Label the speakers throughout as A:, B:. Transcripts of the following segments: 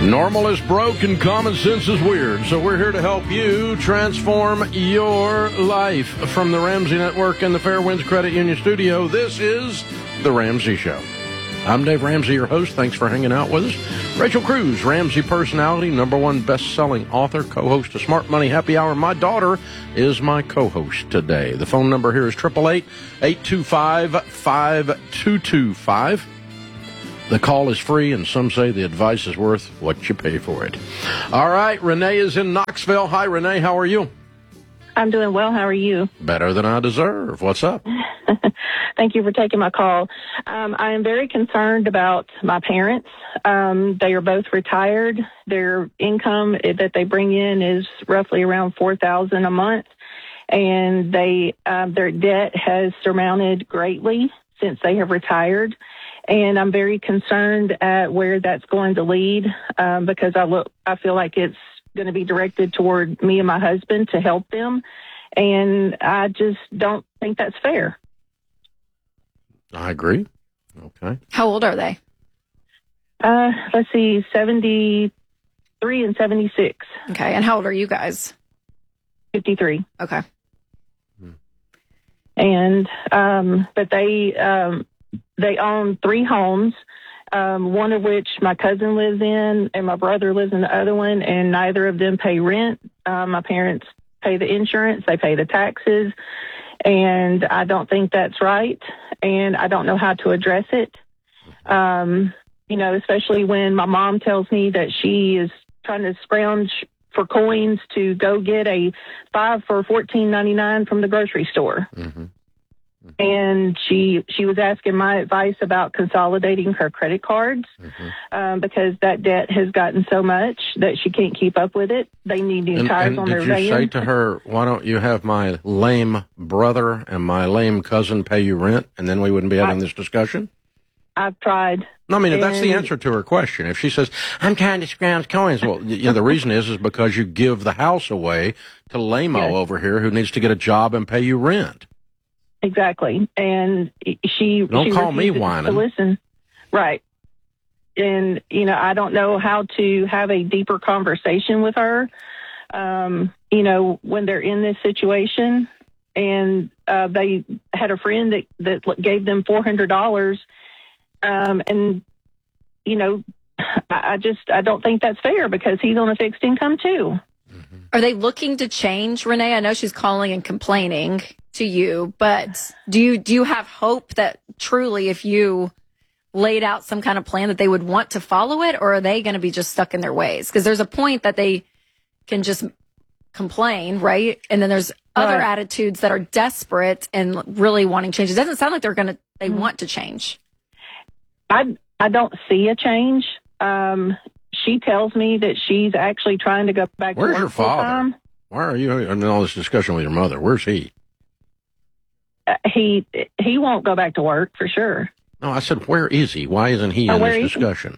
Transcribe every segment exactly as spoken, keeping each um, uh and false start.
A: Normal is broke and common sense is weird. So we're here to help you transform your life. From the Ramsey Network and the Fairwinds Credit Union Studio, this is The Ramsey Show. I'm Dave Ramsey, your host. Thanks for hanging out with us. Rachel Cruz, Ramsey personality, number one best-selling author, co-host of Smart Money Happy Hour. My daughter is my co-host today. The phone number here is eight eight eight, eight two five, five two two five. The call is free, and some say the advice is worth what you pay for it. All right, Renee is in Knoxville. Hi, Renee. How are you?
B: I'm doing well. How are you?
A: Better than I deserve. What's up?
B: Thank you for taking my call. Um, I am very concerned about my parents. Um, they are both retired. Their income that they bring in is roughly around four thousand dollars a month, and they uh, their debt has surmounted greatly since they have retired. And I'm very concerned at where that's going to lead um, because I look, I feel like it's going to be directed toward me and my husband to help them, and I just don't think that's fair.
A: I agree. Okay.
C: How old are they?
B: Uh, let's see, seventy-three and seventy-six.
C: Okay. And how old are you guys?
B: fifty-three.
C: Okay.
A: Hmm.
B: And, um, but they, um, they own three homes, um, one of which my cousin lives in and my brother lives in the other one, and neither of them pay rent. Uh, my parents pay the insurance, they pay the taxes, and I don't think that's right, and I don't know how to address it. Um, you know, especially when my mom tells me that she is trying to scrounge for coins to go get a five for fourteen ninety-nine from the grocery store.
A: Mm-hmm.
B: And she she was asking my advice about consolidating her credit cards
A: Mm-hmm.
B: um, because that debt has gotten so much that she can't keep up with it. They need new
A: And,
B: tires
A: and
B: on
A: did
B: their
A: you
B: van.
A: say to her, why don't you have my lame brother and my lame cousin pay you rent, and then we wouldn't be having
B: I,
A: this discussion?
B: I've tried.
A: No, I mean, if that's the
B: And-
A: answer to her question. If she says, I'm trying to scrounge coins, well, you know, the reason is is because you give the house away to lame-o
B: Yes.
A: over here who needs to get a job and pay you rent.
B: Exactly. And she
A: Don't
B: she
A: call me
B: refuses
A: whining.
B: to listen. Right. And, you know, I don't know how to have a deeper conversation with her, um, you know, when they're in this situation. And uh, they had a friend that, that gave them four hundred dollars. Um, and, you know, I, I just I don't think that's fair because he's on a fixed income, too.
C: Are they looking to change, Renee? I know she's calling and complaining to you, but do you do you have hope that truly if you laid out some kind of plan that they would want to follow it, or are they going to be just stuck in their ways? Because there's a point that they can just complain, right? And then there's other
B: Right.
C: attitudes that are desperate and really wanting change. It doesn't sound like they're going to, they mm-hmm. want to change.
B: I, I don't see a change. Um, she tells me that she's actually trying to go back
A: Where's
B: to work
A: your father?
B: full-time.
A: Why are you in all this discussion with your mother? Where's he?
B: Uh, he he won't go back to work for sure.
A: No, I said, where is he? Why isn't he
B: Oh,
A: in
B: where
A: this
B: is he?
A: discussion?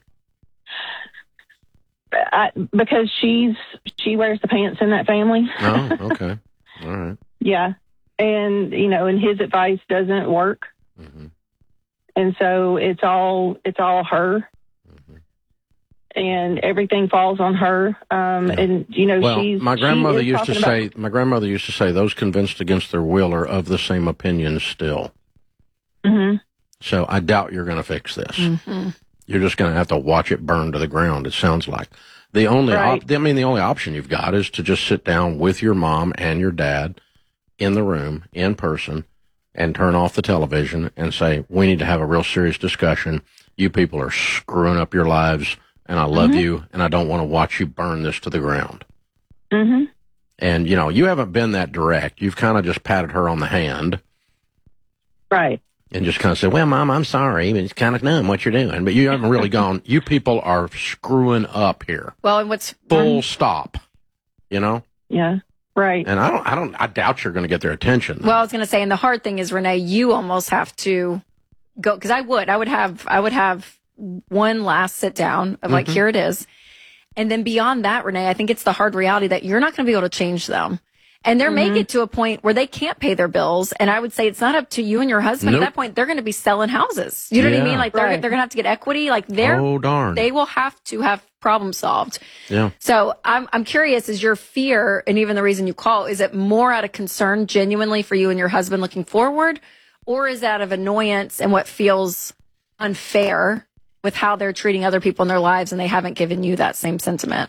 B: I, because she's she wears the pants in that family.
A: Oh, okay. All right.
B: Yeah, and you know, and his advice doesn't work,
A: Mm-hmm.
B: and so it's all it's all her,
A: Mm-hmm.
B: and everything falls on her. Um,
A: Yeah.
B: and you know,
A: Well,
B: she's
A: my grandmother
B: she is
A: used to
B: talking
A: say,
B: about,
A: my grandmother used to say, those convinced against their will are of the same opinion still.
B: Mhm.
A: So I doubt you're going to fix this.
C: Mm-hmm.
A: You're just going to have to watch it burn to the ground, it sounds like. The only,
B: Right.
A: op- I mean, the only option you've got is to just sit down with your mom and your dad in the room, in person, and turn off the television and say, we need to have a real serious discussion. You people are screwing up your lives, and I love
B: Mhm.
A: you, and I don't want to watch you burn this to the ground.
B: Mhm.
A: And, you know, you haven't been that direct. You've kind of just patted her on the hand
B: Right.
A: and just kind of said, well, Mom, I'm sorry, but it's kind of dumb what you're doing. But you haven't really gone, you people are screwing up here.
C: Well, and what's
A: Full stop, you know?
B: Yeah. Right.
A: And I don't, I don't, I doubt you're going to get their attention.
C: Well, I was going to say, and the hard thing is, Renee, you almost have to go, because I would, I would have, I would have one last sit down of like,
A: Mm-hmm.
C: here it is. And then beyond that, Renee, I think it's the hard reality that you're not going to be able to change them. And there may
B: Mhm.
C: get to a point where they can't pay their bills. And I would say it's not up to you and your husband.
A: Nope.
C: At that point, they're going to be selling houses. You know what
A: Yeah.
C: I mean? Like they're,
B: Right.
C: they're going to have to get equity. Like they're,
A: Oh, darn.
C: they will have to have problem solved.
A: Yeah.
C: So I'm, I'm curious, is your fear, and even the reason you call, is it more out of concern genuinely for you and your husband looking forward? Or is it out of annoyance and what feels unfair with how they're treating other people in their lives and they haven't given you that same sentiment?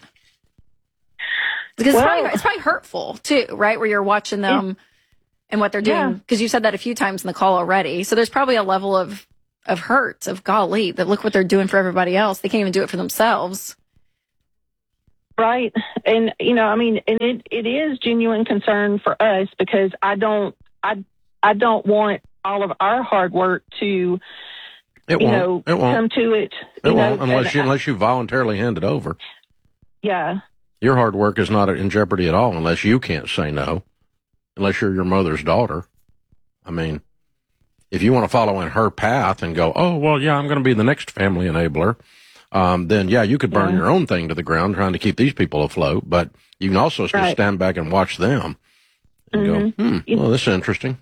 C: Because
B: Well-
C: it's, probably, it's probably hurtful too, right? Where you're watching them and what they're
B: Yeah.
C: doing. Because you said that a few times in the call already. So there's probably a level of, of hurt, of golly, that look what they're doing for everybody else. They can't even do it for themselves.
B: Right. And, you know, I mean, and it, it is genuine concern for us because I don't, I, I don't want all of our hard work to,
A: It
B: you
A: won't.
B: know,
A: it won't.
B: come to it.
A: It
B: you know,
A: won't unless
B: and
A: you
B: I-
A: unless you voluntarily hand it over.
B: Yeah.
A: Your hard work is not in jeopardy at all unless you can't say no, unless you're your mother's daughter. I mean, if you want to follow in her path and go, oh, well, yeah, I'm going to be the next family enabler, um, then, yeah, you could burn
B: Yeah.
A: your own thing to the ground trying to keep these people afloat, but you can also just
B: Right.
A: stand back and watch them and
B: Mhm.
A: go, hmm, well, this is interesting.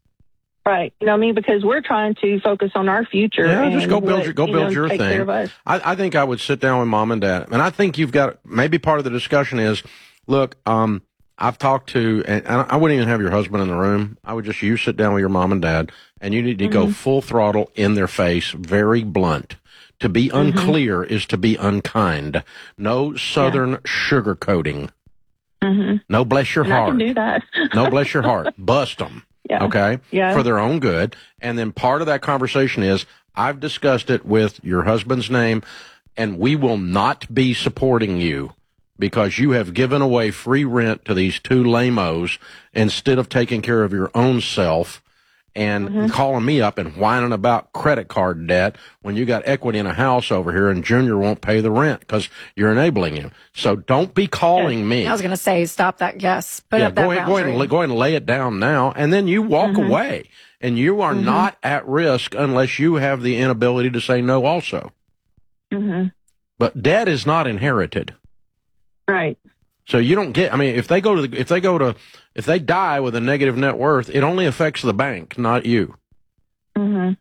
B: Right. You know what I mean? Because we're trying to focus on our future.
A: Yeah,
B: and
A: just go build
B: what,
A: your- go
B: you
A: build
B: know,
A: your
B: take
A: thing.
B: care of us.
A: I, I think I would sit down with mom and dad, and I think you've got maybe part of the discussion is, look, um, I've talked to, and I I wouldn't even have your husband in the room. I would just you sit down with your mom and dad, and you need to go full throttle in their face, very blunt. To be unclear is to be unkind. No southern sugarcoating.
B: Mm-hmm.
A: No bless your
B: And I
A: heart.
B: can do that.
A: No bless your heart. Bust them.
B: Yeah.
A: Okay?
B: Yeah.
A: For their own good. And then part of that conversation is, I've discussed it with your husband's name, and we will not be supporting you because you have given away free rent to these two lamos instead of taking care of your own self and
B: Mm-hmm.
A: calling me up and whining about credit card debt when you got equity in a house over here and Junior won't pay the rent because you're enabling him. So don't be calling me.
C: I was going to say, stop that. Yes. Put
A: Yeah,
C: up that
A: go ahead, go ahead, and,
C: boundary.
A: lay- go ahead and lay it down now, and then you walk
B: Mm-hmm.
A: away. And you are not at risk unless you have the inability to say no also.
B: Mm-hmm.
A: But debt is not inherited.
B: Right.
A: So you don't get, I mean, if they go to, the, if they go to, if they die with a negative net worth, it only affects the bank, not you.
B: Mm-hmm.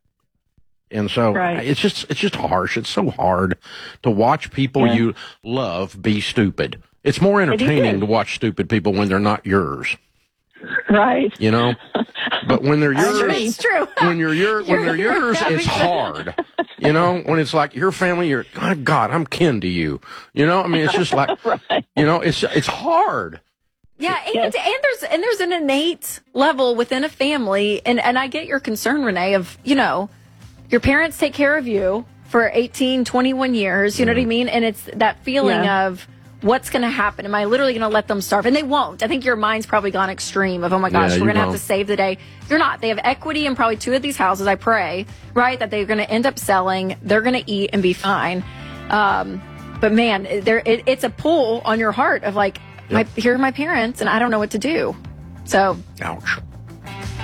A: And so
B: Right.
A: it's just, it's just harsh. It's so hard to watch people
B: Yeah.
A: you love be stupid. It's more entertaining
B: is.
A: to watch stupid people when they're not yours,
B: Right.
A: you know? But when they're
B: That's
A: yours,
B: right.
C: It's true.
A: when you're your, when they're
C: You're-
A: yours,
C: you're
A: it's
C: having-
A: hard. You know, when it's like your family, you're, God, God, I'm kin to you. You know, I mean, it's just like,
B: Right.
A: you know, it's it's hard.
C: Yeah, and,
B: Yes.
C: and there's and there's an innate level within a family, and and I get your concern, Renee, of, you know, your parents take care of you for eighteen, twenty-one years, you know what I mean? And it's that feeling
B: Yeah.
C: of what's going to happen? Am I literally going to let them starve? And they won't. I think your mind's probably gone extreme of, oh my gosh,
A: Yeah,
C: we're
A: you
C: going to have
A: won't.
C: to save the day. You're not. They have equity in probably two of these houses, I pray, right? That they're going to end up selling. They're going to eat and be fine. Um, but man, there it, it's a pull on your heart of like, my, here are my parents, and I don't know what to do. So
A: Ouch.